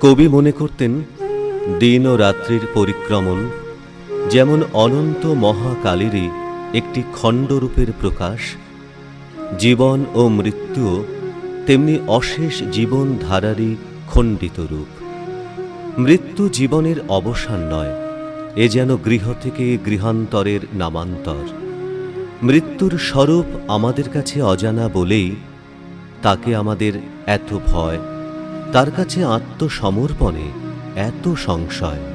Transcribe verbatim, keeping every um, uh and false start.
কবি মনে করতেন দিন ও রাত্রির পরিক্রমণ যেমন অনন্ত মহাকালেরই একটি খণ্ডরূপের প্রকাশ, জীবন ও মৃত্যু তেমনি অশেষ জীবন ধারারই খণ্ডিত রূপ। মৃত্যু জীবনের অবসান নয়, এ যেন গৃহ থেকে গৃহান্তরের নামান্তর। মৃত্যুর স্বরূপ আমাদের কাছে অজানা বলেই তাকে আমাদের এত ভয়, তার কাছে আত্মসমর্পণে এত সংশয়।